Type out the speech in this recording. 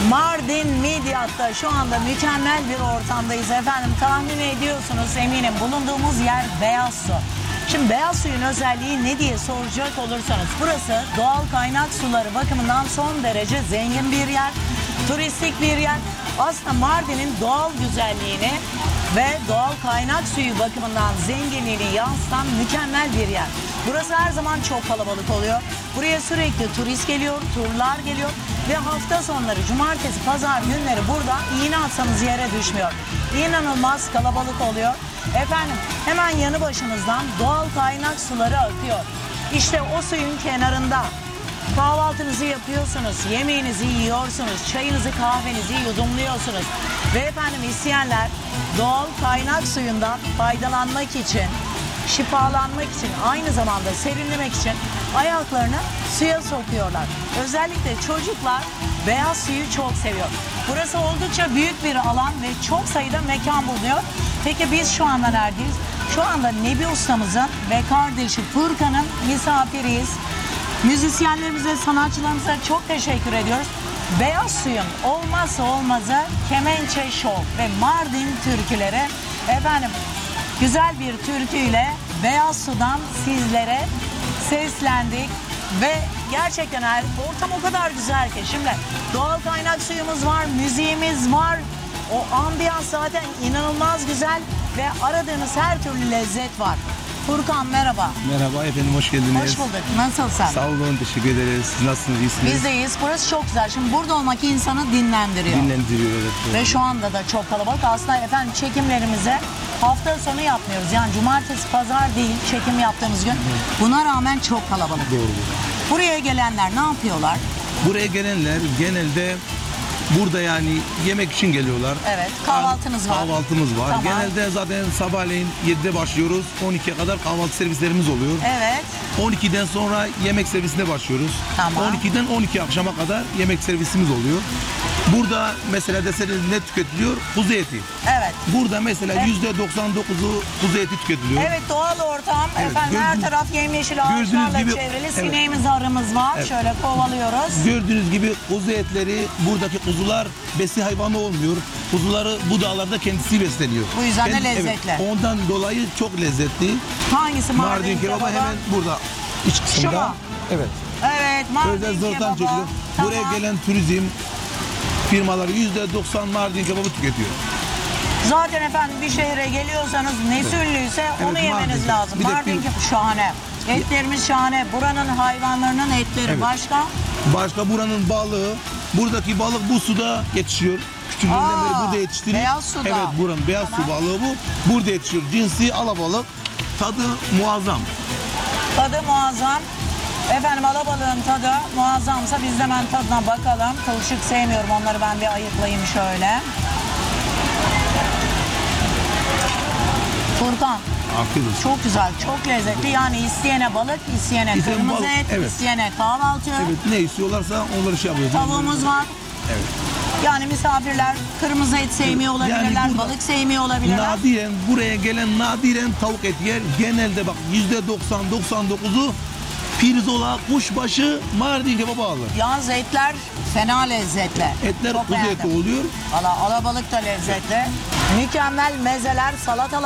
Mardin Midyat'ta şu anda mükemmel bir ortamdayız efendim. Tahmin ediyorsunuz eminim, bulunduğumuz yer Beyaz Su. Şimdi Beyaz Suyun özelliği ne diye soracak olursanız, burası doğal kaynak suları bakımından son derece zengin bir yer. Turistik bir yer. Aslında Mardin'in doğal güzelliğini ve doğal kaynak suyu bakımından zenginliğini yansıtan mükemmel bir yer. Burası her zaman çok kalabalık oluyor. Buraya sürekli turist geliyor, turlar geliyor ve hafta sonları, cumartesi, pazar günleri burada iğne atsanız yere düşmüyor. İnanılmaz kalabalık oluyor. Efendim hemen yanı başımızdan doğal kaynak suları akıyor. İşte o suyun kenarında kahvaltınızı yapıyorsunuz, yemeğinizi yiyorsunuz, çayınızı, kahvenizi yudumluyorsunuz. Ve efendim isteyenler doğal kaynak suyundan faydalanmak için, şifalanmak için, aynı zamanda serinlemek için ayaklarını suya sokuyorlar. Özellikle çocuklar beyaz suyu çok seviyor. Burası oldukça büyük bir alan ve çok sayıda mekan bulunuyor. Peki biz şu anda neredeyiz? Şu anda Nebi ustamızın ve kardeşi Furkan'ın misafiriyiz. Müzisyenlerimize, sanatçılarımıza çok teşekkür ediyoruz. Beyaz suyun olmazsa olmazı Kemençe Show ve Mardin türküleri. Efendim güzel bir türküyle Beyaz Su'dan sizlere seslendik ve gerçekten ortam o kadar güzel ki. Şimdi doğal kaynak suyumuz var, müziğimiz var. O ambiyans zaten inanılmaz güzel ve aradığınız her türlü lezzet var. Furkan merhaba. Merhaba efendim, hoş geldiniz. Hoş bulduk. Nasılsın? Sağ olun, teşekkür ederiz. Siz nasılsınız, iyisiniz? Biz de iyiyiz. Burası çok güzel. Şimdi burada olmak insanı dinlendiriyor. Dinlendiriyor, evet. Ve şu anda da çok kalabalık. Aslında efendim çekimlerimizi hafta sonu yapmıyoruz. Yani cumartesi, pazar değil çekim yaptığımız gün. Buna rağmen çok kalabalık. Doğru. Buraya gelenler ne yapıyorlar? Buraya gelenler genelde burada yani yemek için geliyorlar. Evet, kahvaltınız var. Kahvaltımız var. Tamam. Genelde zaten sabahleyin 7'de başlıyoruz. 12'ye kadar kahvaltı servislerimiz oluyor. Evet. 12'den sonra yemek servisine başlıyoruz. Tamam. 12'den 12 akşama kadar yemek servisimiz oluyor. Burada mesela deseniz ne tüketiliyor? Kuzu eti. Evet. Burada mesela %99'u kuzu eti tüketiliyor. Evet, doğal ortam. Evet, Efendim her taraf yemyeşil ağaçlarla gibi- çevrili. evet. Sineğimiz, arımız var. Evet. Şöyle kovalıyoruz. Gördüğünüz gibi kuzu etleri, buradaki kuzular besi hayvanı olmuyor. Kuzuları bu dağlarda kendisi besleniyor. Bu yüzden de Evet, lezzetli. ondan dolayı çok lezzetli. Hangisi Mardin kebabı hemen burada iç Şu kısımda. mu? Evet. Evet, Mardin Özel zırhtan kebabı. çekilir. Tamam. Buraya gelen turizm firmaları %90 Mardin kebabı tüketiyor. Zaten efendim bir şehre geliyorsanız ne ünlüyse onu Evet, yemeniz Mardin. lazım. Bir de Mardin pil- kebabı şahane. Etlerimiz şahane. Buranın hayvanlarının etleri Evet. başka. Başka buranın balığı, buradaki balık bu suda yetişiyor. Küçüklüğünden beri burada yetiştiriyor. beyaz suda. Evet, buranın beyaz Tamam. su balığı bu. Burada yetişiyor. Cinsi alabalık. Tadı muazzam. Tadı muazzam. Efendim alabalığın tadı muazzamsa biz de hemen tadına bakalım. Kılçık sevmiyorum, onları ben bir ayıklayayım şöyle. Furkan Afiyet olsun. çok güzel, çok lezzetli. Yani isteyene balık, isteyene İsteyen kırmızı balık, et, evet. isteyene kahvaltı. Evet, ne istiyorlarsa onları şey yapıyoruz. Tavuğumuz var. Evet. Yani misafirler kırmızı et sevmiyor olabilirler, Yani burada- balık sevmiyor olabilirler. Nadiren buraya gelen nadiren tavuk et yer. Genelde bak %90-99'u pirzola, kuşbaşı, Mardin kebabı alır. Yalnız etler fena lezzetli. Etler Çok kuzu eti beğendim. oluyor. Alabalık da lezzetli. Mükemmel mezeler, salatalar.